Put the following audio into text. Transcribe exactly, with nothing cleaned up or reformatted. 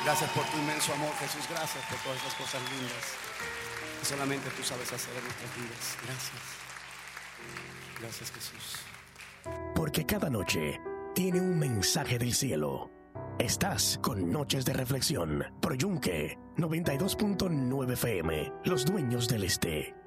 Gracias por tu inmenso amor, Jesús. Gracias por todas esas cosas lindas que solamente tú sabes hacer en nuestras vidas. Gracias. Gracias, Jesús. Porque cada noche tiene un mensaje del cielo. Estás con Noches de Reflexión por Yunque noventa y dos punto nueve F M, los dueños del este.